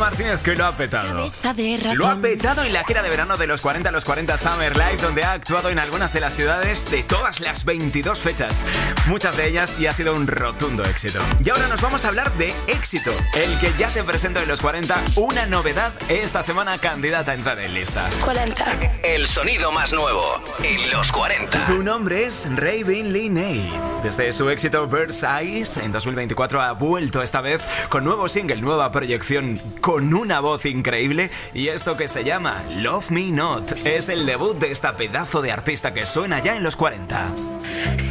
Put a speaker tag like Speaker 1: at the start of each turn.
Speaker 1: Martínez, que lo ha petado. Lo ha petado en la gira de verano de los 40 a los 40 Summer Live, donde ha actuado en algunas de las ciudades de todas las 22 fechas. Muchas de ellas y ha sido un rotundo éxito. Y ahora nos vamos a hablar de éxito, el que ya te presento en los 40, una novedad esta semana candidata a entrar en lista.
Speaker 2: 40.
Speaker 3: El sonido más nuevo en los 40.
Speaker 1: Su nombre es Raven Leigh. Desde su éxito Bird's Eyes en 2024 ha vuelto esta vez con nuevo single, nueva proyección, con una voz increíble y esto que se llama Love Me Not. Es el debut de esta pedazo de artista que suena ya en los 40.